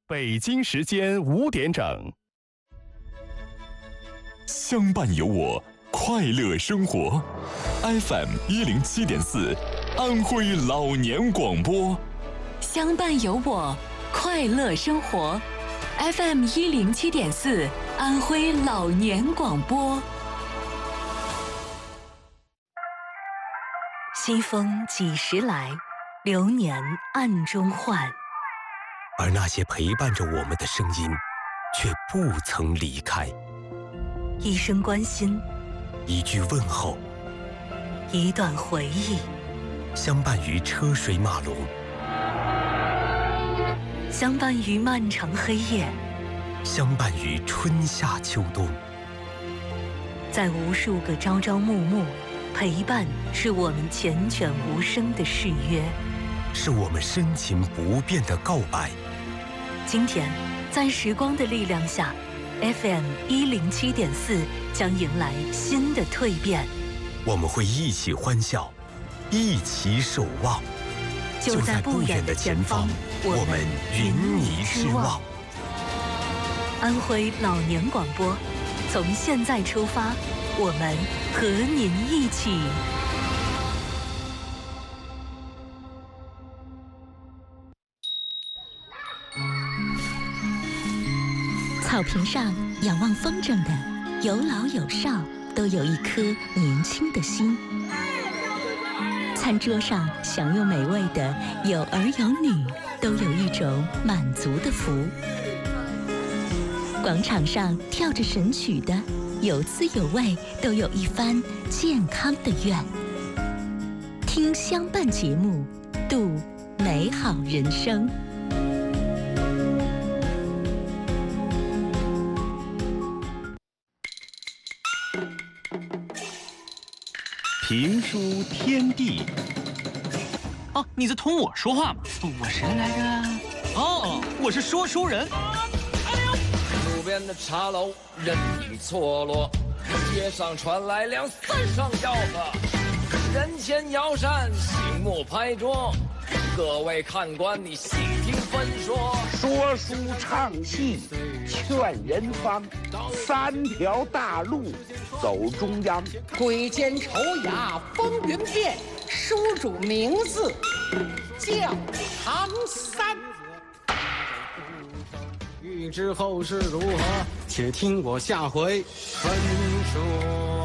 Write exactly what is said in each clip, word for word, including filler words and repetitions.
北京时间五点整。 相伴有我，快乐生活。F M 一零七点四，安徽老年广播。 相伴有我，快乐生活。F M 一零七点四，安徽老年广播。西风几时来？流年暗中换。 而那些陪伴着我们的声音，却不曾离开。 一声关心， 一句问候， 一段回忆， 相伴于车水马龙， 相伴于漫长黑夜， 相伴于春夏秋冬。 在无数个朝朝暮暮，陪伴是我们缱绻无声的誓约， 是我们深情不变的告白。 今天，在时光的力量下，F M 一零七点四将迎来新的蜕变。 我们会一起欢笑，一起守望。 就在不远的前方， 我们云霓之望。 安徽老年广播，从现在出发，我们和您一起。 草坪上仰望风筝的，有老有少，都有一颗年轻的心。餐桌上享用美味的，有儿有女，都有一种满足的福。广场上跳着神曲的，有滋有味，都有一番健康的愿。听相伴节目，度美好人生。 评书天地。 哦，你在同我说话吗？我谁来着？哦，我是说书人。 路边的茶楼人影错落，街上传来两三声吆喝，人前摇扇，醒目拍桌。各位看官，你细听分说。 说书唱戏劝人方，三条大路走中央。 鬼间丑雅风云变，书主名字叫唐三。 欲知后事如何，且听我下回分说。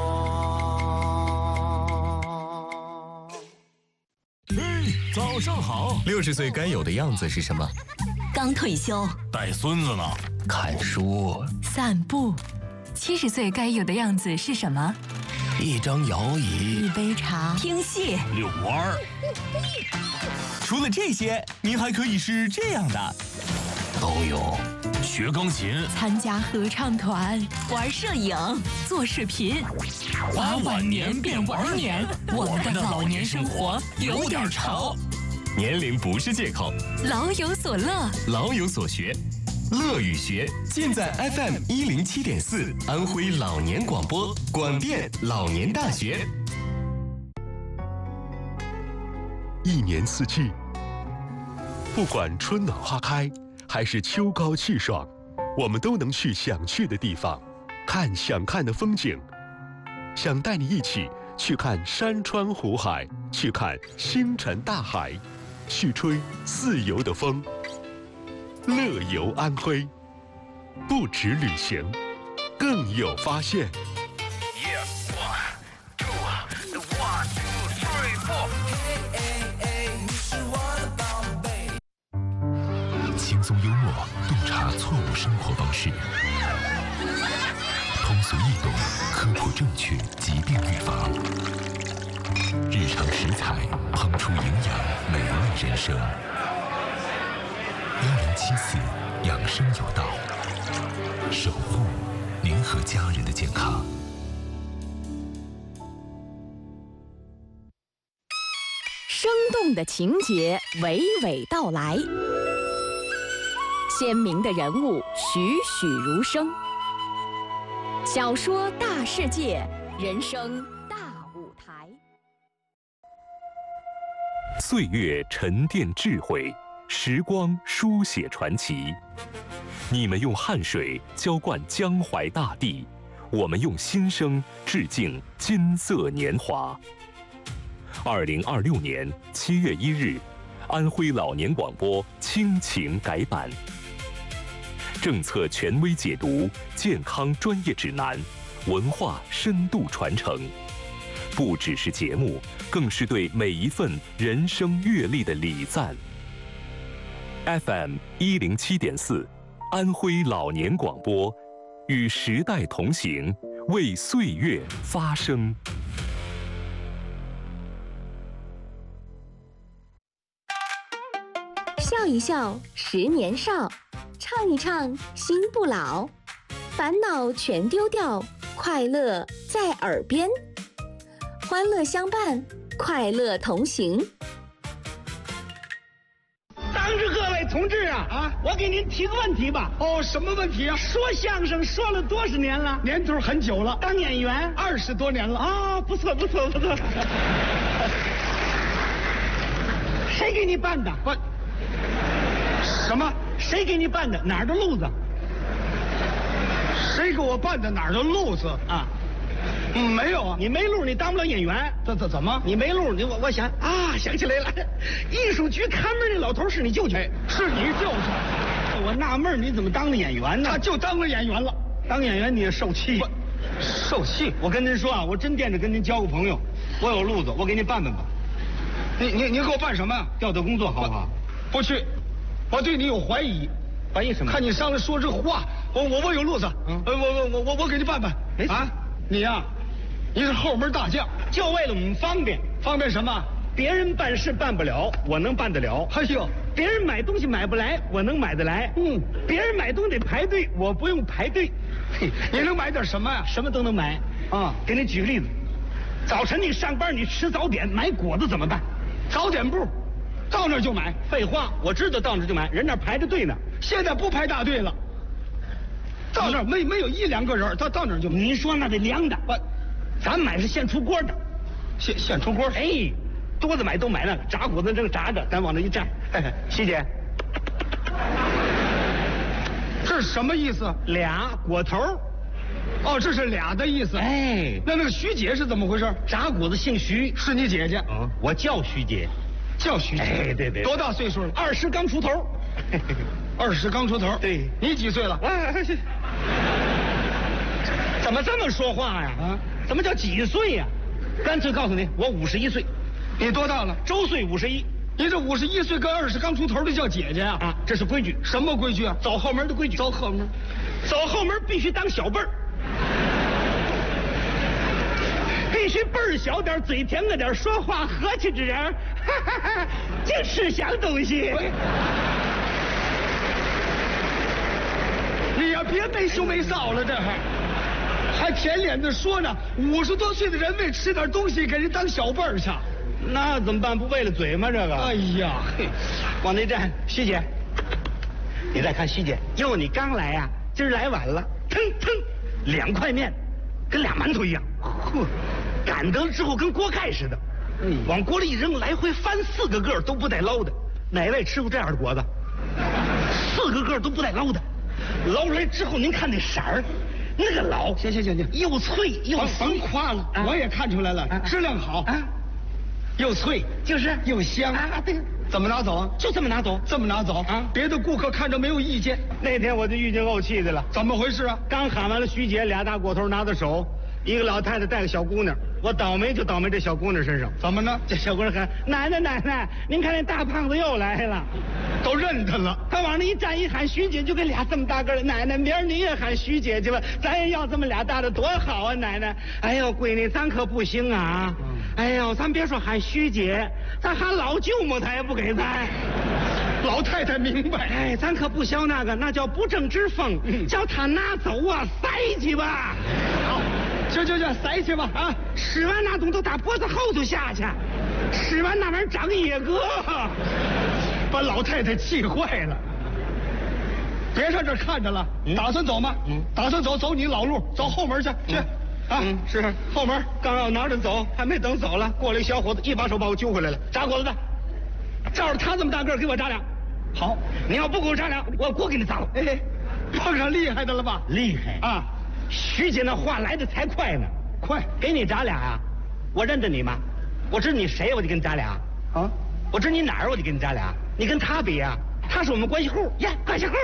早上好。六十岁该有的样子是什么？ 刚退休， 带孙子呢，看书， 散步。七十岁该有的样子是什么？ 一张摇椅， 一杯茶，听戏， 遛弯儿。除了这些，您还可以是这样的，都有。学钢琴， 参加合唱团，玩摄影，做视频， 把晚年变玩年，我们的老年生活有点潮。年龄不是借口， 老有所乐， 老有所学，乐与学尽在 F M 一零七点四安徽老年广播广电老年大学。 一年四季，不管春暖花开还是秋高气爽，我们都能去想去的地方，看想看的风景。想带你一起去看山川湖海，去看星辰大海，去吹自由的风。乐游安徽，不止旅行，更有发现。 轻松幽默，洞察错误生活方式，通俗易懂，科普正确，疾病预防。日常食材，烹出营养，美味人生。一零七四，养生有道，守护您和家人的健康。 生动的情节娓娓道来，鲜明的人物栩栩如生。小说大世界，人生大舞台。 岁月沉淀智慧， 时光书写传奇。你们用汗水浇灌江淮大地，我们用心声致敬金色年华。二零二六年七月一日，安徽老年广播亲情改版，政策权威解读，健康专业指南，文化深度传承，不只是节目，更是对每一份人生阅历的礼赞。F M 一零七点四，安徽老年广播，与时代同行，为岁月发声。 笑一笑，十年少；唱一唱，心不老。烦恼全丢掉，快乐在耳边。欢乐相伴，快乐同行。 当着各位同志啊啊！我给您提个问题吧。哦，什么问题啊？说相声说了多少年了？年头很久了。当演员二十多年了。啊，不错不错不错。谁给你办的？我什么？谁给你办的？哪儿的路子？谁给我办的？哪儿的路子啊？嗯，没有啊，你没路，你当不了演员。怎怎怎么？你没路，你我我想啊，想起来了，艺术局看门那老头是你舅舅，是你舅舅。我纳闷你怎么当了演员呢？他就当了演员了。当演员你也受气，受气。我跟您说啊，我真惦着跟您交个朋友，我有路子，我给您办办吧。你你你给我办什么呀？调调工作好不好？不去，我对你有怀疑。怀疑什么？看你上来说这话，我我我有路子，嗯，我我我我我给你办办。啊，你呀。你是后门大将，就为了我们方便。方便什么？别人办事办不了，我能办得了。哎呦，别人买东西买不来，我能买得来。嗯，别人买东西得排队，我不用排队。嘿，你能买点什么呀？什么都能买。啊，给你举个例子，早晨你上班你吃早点，买果子怎么办？早点部，到那儿就买。废话，我知道到那儿就买，人那儿排着队呢。现在不排大队了，到那儿没没有一两个人，到到那儿就买。您说那得凉的。我。咱买是现出锅的，现现出锅。哎，多子买都买那个炸果子，这个炸着，咱往那一站。西姐，这是什么意思？俩果头。哦，这是俩的意思。哎，那那个徐姐是怎么回事？炸果子姓徐，是你姐姐。嗯，我叫徐姐，叫徐姐。哎，对对。多大岁数了？二十刚出头。二十刚出头。对，你几岁了？哎，怎么这么说话呀？啊？怎么叫几岁呀？干脆告诉你，我五十一岁。你多大了？周岁五十一。你这五十一岁跟二十刚出头的叫姐姐啊？啊，这是规矩。什么规矩啊？走后门的规矩。走后门，走后门必须当小辈儿，必须辈儿小点，嘴甜个点，说话和气之人，哈哈哈，净吃香东西。你呀，别没羞没臊了，这还。还舔脸子说呢，五十多岁的人为吃点东西给人当小辈儿去，那怎么办？不为了嘴吗？这个。哎呀，嘿，往那站，徐姐，你再看徐姐，哟，你刚来呀、啊，今儿来晚了，腾腾，两块面，跟俩馒头一样，呵，擀得了之后跟锅盖似的，嗯，往锅里一扔，来回翻四个个都不带捞的。哪位吃过这样的果子？四个个都不带捞的，捞出来之后您看那色儿。那个老，行行行行，又脆又甭夸了，啊、我也看出来了，啊、质量好，啊，又脆，就是又香啊。对，怎么拿走啊？就这么拿走，这么拿走啊！别的顾客看着没有意见。那天我就遇见怄气的了，怎么回事啊？刚喊完了徐姐，俩大果头拿到手，一个老太太带个小姑娘，我倒霉就倒霉这小姑娘身上。怎么呢？这小姑娘喊奶奶奶奶，您看那大胖子又来了。都认他了，他往那一站一喊徐姐，就跟俩这么大个的奶奶，明儿你也喊徐姐去吧，咱也要这么俩大的多好啊，奶奶。哎呦，闺女，咱可不行啊！嗯、哎呦，咱别说喊徐姐，咱喊老舅母，他也不给咱。老太太明白，哎，咱可不消那个，那叫不正之风，嗯、叫他拿走啊，塞去吧。好，行行行，塞去吧啊！吃完那东都打脖子后头下去，吃完那玩意儿长野哥。把老太太气坏了，别上这儿看着了，嗯、打算走吗？嗯，打算走，走你老路，走后门去，嗯、去，啊，嗯、是后门，刚要拿着走，还没等走了，过来一小伙子，一把手把我揪回来了，炸果子的，照着他这么大个儿给我炸俩， 好， 你要不跟我张良，我锅给你砸了。 哎，碰上厉害的了吧？ 厉害啊！ 徐姐那话来的才快呢。 快， 给你咱俩呀！我认得你吗？我知你谁，我就跟咱俩。 啊， 我知你哪儿，我就跟咱俩。你跟他比呀，他是我们关系户呀，关系户。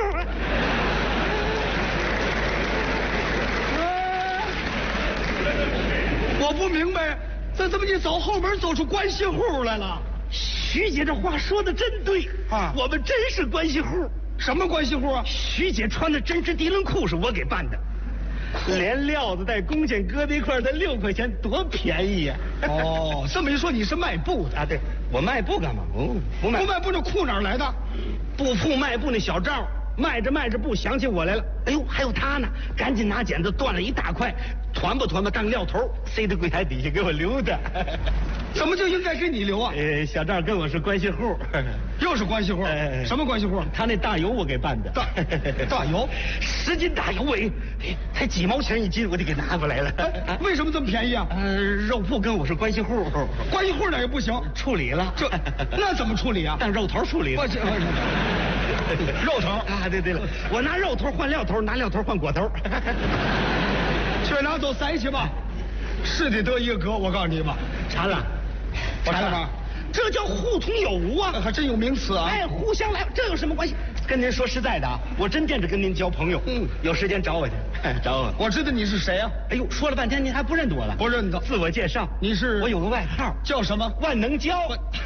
我不明白，这怎么你走后门走出关系户来了？ 徐姐这话说的真对啊， 我们真是关系户。 什么关系户啊？ 徐姐穿的针织涤纶裤是我给办的，连料子带工钱搁在一块儿才六块钱，多便宜呀！ 哦，这么一说你是卖布的啊？对，我卖布干嘛？哦，不卖不卖布，那裤哪儿来的？ 布铺卖布那小赵卖着卖着布想起我来了，哎呦，还有他呢，赶紧拿剪子断了一大块，团吧团吧当料头，塞到柜台底下给我留着。 怎么就应该给你留啊？ 呃，小赵跟我是关系户， 又是关系户， 呃、 什么关系户？ 他那大油我给办的， 大大油， 十斤大油哎，才几毛钱一斤，我就给拿过来了。 哎、为什么这么便宜啊？ 呃，肉铺跟我是关系户， 关系户那也不行， 处理了。 这那怎么处理啊？ 当肉头处理了。 肉头啊，对对了，我拿肉头换料头，拿料头换果头。 去拿走塞去吧，是得得一个格，我告诉你吧。 馋了， 我看看， 这叫互通有无啊， 还真有名词啊。 哎，互相来，这有什么关系？跟您说实在的啊，我真惦着跟您交朋友。嗯，有时间找我去，找我。 我知道你是谁啊？ 哎呦，说了半天您还不认得我了？ 不认得。 自我介绍， 你是？ 我有个外号， 叫什么？ 万能胶。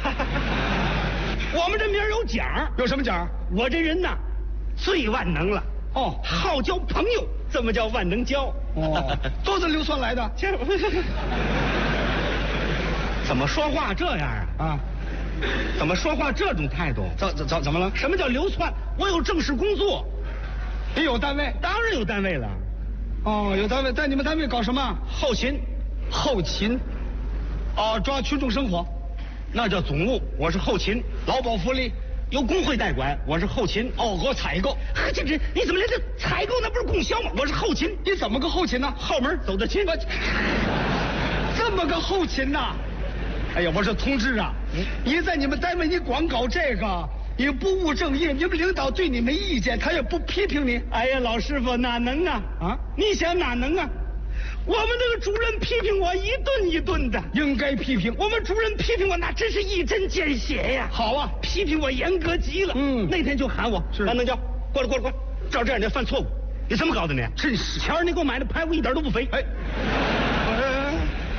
我们这名儿有奖， 有什么奖？ 我这人呐，最万能了。 哦， 好交朋友，这么叫万能胶。 哦，都是硫酸来的。 怎么说话这样啊？ 啊， 怎么说话这种态度？ 怎怎怎怎么了？ 什么叫流窜？我有正式工作。 你有单位？ 当然有单位了。 哦，有单位，在你们单位搞什么？ 后勤。 后勤。哦，抓群众生活。 那叫总务，我是后勤。 劳保福利由工会代管，我是后勤。 哦，我采购。 呵，这这你怎么连这采购那不是供销吗？我是后勤。 你怎么个后勤呢？ 后门走得亲。 这么个后勤呐？哎呀，我说同志啊，嗯、你在你们单位你光搞这个，你不务正业，你们领导对你没意见，他也不批评你。 哎呀，老师傅哪能啊？啊，你想哪能啊？我们这个主任批评我一顿一顿的， 应该批评。 我们主任批评我那真是一针见血呀。 好啊， 批评我严格极了。嗯，那天就喊我，万能胶，过来过来过来，照这样你犯错误，你怎么搞的呢？ 真是， 前儿你给我买的排骨一点都不肥。哎， 呃、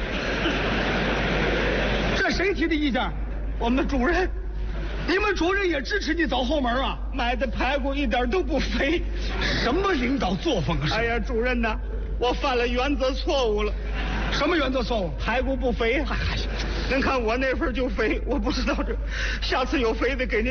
这谁提的意见？ 我们主任。 你们主任也支持你走后门啊？ 买的排骨一点都不肥， 什么领导作风啊？ 哎呀，主任呐，我犯了原则错误了。 什么原则错误？ 排骨不肥。您看我那份就肥，我不知道这，下次有肥的给您。